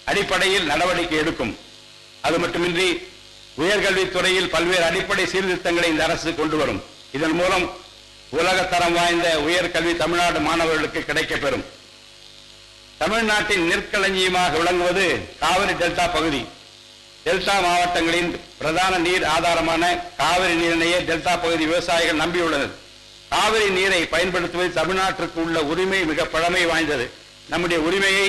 அடிப்படையில் நடவடிக்கை எடுக்கும். அது மட்டுமின்றி உயர்கல்வித்துறையில் பல்வேறு அடிப்படை சீர்திருத்தங்களை இந்த அரசு கொண்டு வரும். இதன் மூலம் உலகத்தரம் வாய்ந்த உயர்கல்வி தமிழ்நாடு மாணவர்களுக்கு கிடைக்கப்பெறும். தமிழ்நாட்டின் நெற்களஞ்சியமாக விளங்குவது காவிரி டெல்டா பகுதி. டெல்டா மாவட்டங்களின் பிரதான நீர் ஆதாரமான காவிரி நீரினையே டெல்டா பகுதி விவசாயிகள் நம்பியுள்ளனர். காவிரி நீரை பயன்படுத்துவது தமிழ்நாட்டிற்கு உள்ள உரிமை மிக பழமை வாய்ந்தது. நம்முடைய உரிமையை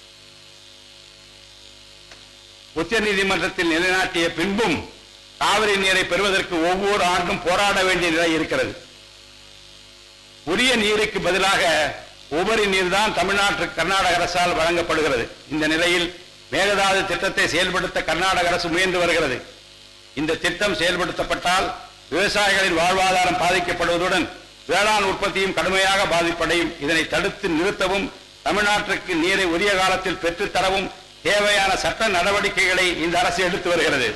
உச்சநீதிமன்றத்தில் நிலைநாட்டிய பின்பும் காவிரி நீரை பெறுவதற்கு ஒவ்வொரு ஆண்டும் போராட வேண்டிய நிலை இருக்கிறது. உரிய நீருக்கு பதிலாக உபரி நீர் தான் தமிழ்நாட்டுக்கு கர்நாடக அரசால் வழங்கப்படுகிறது. இந்த நிலையில் மேகதாது திட்டத்தை செயல்படுத்த கர்நாடக அரசு முயன்று வருகிறது. இந்த திட்டம் செயல்படுத்தப்பட்டால் விவசாயிகளின் வாழ்வாதாரம் பாதிக்கப்படுவதுடன் வேளாண் உற்பத்தியும் கடுமையாக பாதிப்படையும். இதனை தடுத்து நிறுத்தவும் தமிழ்நாட்டிற்கு நீரை உரிய காலத்தில் பெற்றுத்தரவும் தேவையான சட்ட நடவடிக்கைகளை இந்த அரசு எடுத்து வருகிறது.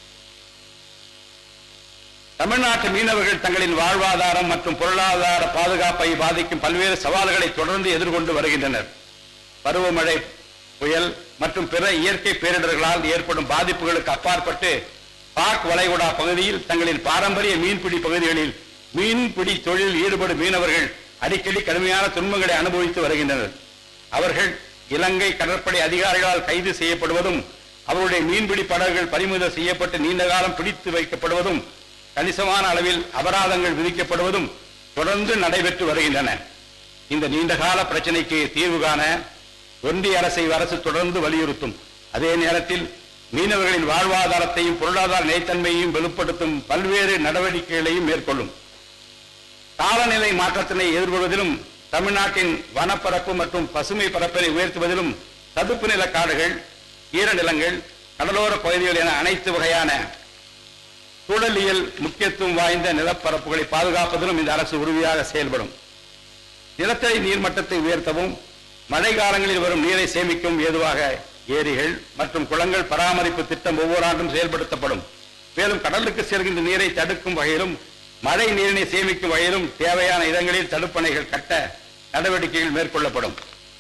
தமிழ்நாட்டு மீனவர்கள் தங்களின் வாழ்வாதாரம் மற்றும் பொருளாதார பாதுகாப்பை பாதிக்கும் பல்வேறு சவால்களை தொடர்ந்து எதிர்கொண்டு வருகின்றனர். பருவமழை, புயல் மற்றும் பிற இயற்கை பேரிடர்களால் ஏற்படும் பாதிப்புகளுக்கு அப்பாற்பட்டு பாக் வளைகுடா பகுதியில் தங்களின் பாரம்பரிய மீன்பிடி பகுதிகளில் மீன்பிடி தொழிலில் ஈடுபடும் மீனவர்கள் அடிக்கடி கடுமையான துன்பங்களை அனுபவித்து வருகின்றனர். அவர்கள் இலங்கை கடற்படை அதிகாரிகளால் கைது செய்யப்படுவதும் அவருடைய மீன்பிடி படகுகள் பறிமுதல் செய்யப்பட்டு நீண்ட காலம் பிடித்து வைக்கப்படுவதும் கணிசமான அளவில் அபராதங்கள் விதிக்கப்படுவதும் தொடர்ந்து நடைபெற்று வருகின்றன. இந்த நீண்டகால பிரச்சனைக்கு தீர்வு காண ஒன்றிய அரசு தொடர்ந்து வலியுறுத்தும். அதே நேரத்தில் மீனவர்களின் வாழ்வாதாரத்தையும் பொருளாதார நிலைத்தன்மையையும் வலுப்படுத்தும் பல்வேறு நடவடிக்கைகளையும் மேற்கொள்ளும். காலநிலை மாற்றத்தினை எதிர்கொள்வதிலும் தமிழ்நாட்டின் வனப்பரப்பு மற்றும் பசுமை பரப்பினை உயர்த்துவதிலும் சதுப்பு நில காடுகள், ஈரநிலங்கள், கடலோர பகுதிகள் என அனைத்து வகையான சூழலியல் முக்கியத்துவம் வாய்ந்த நிலப்பரப்புகளை பாதுகாப்பதிலும் இந்த அரசு உறுதியாக செயல்படும். நிலத்தடி நீர்மட்டத்தை உயர்த்தவும் மழை காலங்களில் வரும் நீரை சேமிக்கவும் ஏதுவாக ஏரிகள் மற்றும் குளங்கள் பராமரிப்பு திட்டம் ஒவ்வொரு ஆண்டும் செயல்படுத்தப்படும். மேலும் கடலுக்கு செல்கின்ற நீரை தடுக்கும் வகையிலும் மழை நீரினை சேமிக்கும் வகையிலும் தேவையான இடங்களில் தடுப்பணைகள் கட்ட நடவடிக்கைகள் மேற்கொள்ளப்படும்.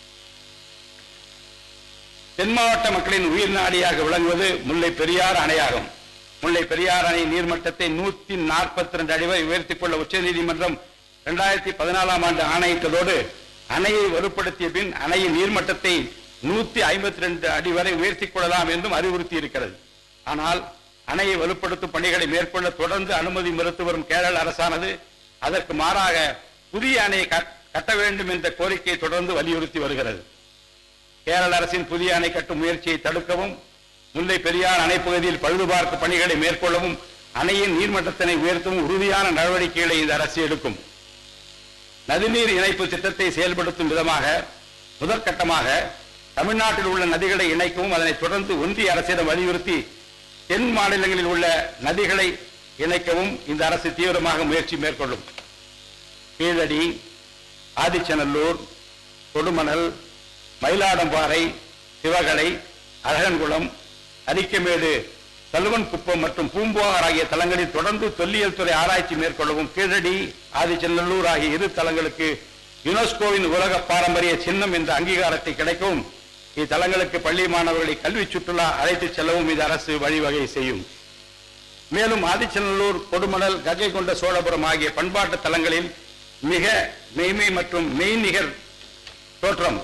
தென் மாவட்ட மக்களின் உயிர் நாடியாக விளங்குவது முல்லை பெரியாறு அணையாகும். முல்லை பெரியாறு அணை நீர்மட்டத்தை 142 அடி வரை உயர்த்திக் கொள்ள உச்சநீதிமன்றம் 2014ஆம் ஆண்டு ஆணையிட்டதோடு அணையை வலுப்படுத்திய பின் அணையின் நீர்மட்டத்தை 152 அடி வரை உயர்த்திக் கொள்ளலாம் என்றும் அறிவுறுத்தி இருக்கிறது. ஆனால் அணையை வலுப்படுத்தும் பணிகளை மேற்கொள்ள தொடர்ந்து அனுமதி மறுத்து வரும் கேரள அரசானது அதற்கு மாறாக புதிய அணையை கட்ட வேண்டும் என்ற கோரிக்கையை தொடர்ந்து வலியுறுத்தி வருகிறது. கேரள அரசின் புதிய அணை கட்டும் முயற்சியை தடுக்கவும் முல்லை பெரியாறு அணை பகுதியில் பழுதுபார்ப்பு பணிகளை மேற்கொள்ளவும் அணையின் நீர்மட்டத்தினை உயர்த்தவும் உறுதியான நடவடிக்கைகளை இந்த அரசு எடுக்கும். நதிநீர் இணைப்பு திட்டத்தை செயல்படுத்தும் விதமாக முதற்கட்டமாக தமிழ்நாட்டில் உள்ள நதிகளை இணைக்கவும் அதனைத் தொடர்ந்து ஒன்றிய அரசிடம் வலியுறுத்தி தென் மாநிலங்களில் உள்ள நதிகளை இணைக்கவும் இந்த அரசு தீவிரமாக முயற்சி மேற்கொள்ளும். கீழடி, ஆதிச்சநல்லூர், கொடுமணல், மயிலாடம்பாறை, சிவகலை, அழகன்குளம், அரிக்கமேடு, சல்வன்குப்பம் மற்றும் பூம்புகார் ஆகிய தலங்களில் தொடர்ந்து தொல்லியல் துறை ஆராய்ச்சி மேற்கொள்ளவும் கீழடி, ஆதிச்சநல்லூர் ஆகிய இரு தலங்களுக்கு யுனெஸ்கோவின் உலக பாரம்பரிய சின்னம் என்ற அங்கீகாரத்தை கிடைக்கவும் இத்தலங்களுக்கு பள்ளி மாணவர்களை கல்வி சுற்றுலா அழைத்து செல்லவும் இந்த அரசு வழிவகை செய்யும். மேலும் ஆதிச்சநல்லூர், கொடுமணல், கங்கை கொண்ட சோழபுரம் ஆகிய பண்பாட்டு தலங்களில் மிக மெய்மை மற்றும் மெய்நிகர் தோற்றம்,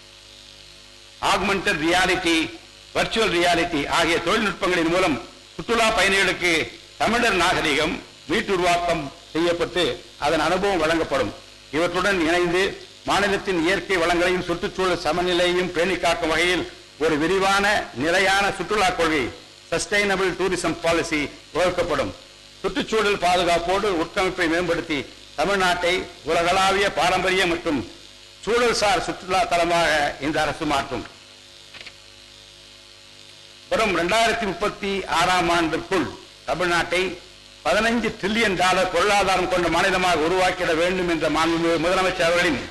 ஆக்மெண்டட் ரியாலிட்டி, வர்ச்சுவல் ரியாலிட்டி ஆகிய தொழில்நுட்பங்களின் மூலம் சுற்றுலா பயணிகளுக்கு தமிழர் நாகரிகம் மீட்டுருவாக்கம் செய்யப்பட்டு அதன் அனுபவம் வழங்கப்படும். இவற்றுடன் இணைந்து மாநிலத்தின் இயற்கை வளங்களையும் சுற்றுச்சூழல் சமநிலையையும் பேணி காக்கும் வகையில் ஒரு விரிவான நிலையான சுற்றுலா கொள்கை சஸ்டைனபிள் டூரிசம் பாலிசி வகுக்கப்படும். சுற்றுச்சூழல் பாதுகாப்போடு உட்கமைப்பை மேம்படுத்தி தமிழ்நாட்டை உலகளாவிய பாரம்பரிய மற்றும் சூழல்சார் சுற்றுலா தலமாக இந்த அரசு மாற்றும். வரும் 2036ஆம் ஆண்டிற்குள் தமிழ்நாட்டை $15 டிரில்லியன் பொருளாதாரம் கொண்ட மாநிலமாக உருவாக்கிட வேண்டும் என்ற முதலமைச்சர் அவர்களின்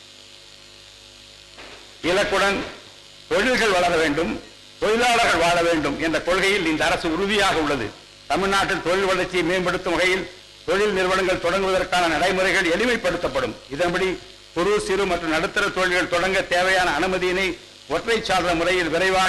இலக்குடன் தொழில்கள் வளர வேண்டும், தொழிலாளர்கள் வாழ வேண்டும் என்ற கொள்கையில் இந்த அரசு உறுதியாக உள்ளது. தமிழ்நாட்டில் தொழில் வளர்ச்சியை மேம்படுத்தும் வகையில் தொழில் நிறுவனங்கள் தொடங்குவதற்கான நடைமுறைகள் எளிமைப்படுத்தப்படும். இதன்படி குறு, சிறு மற்றும் நடுத்தர தொழில்கள் தொடங்க தேவையான அனுமதியினை ஒற்றை சாளர முறையில் விரைவாக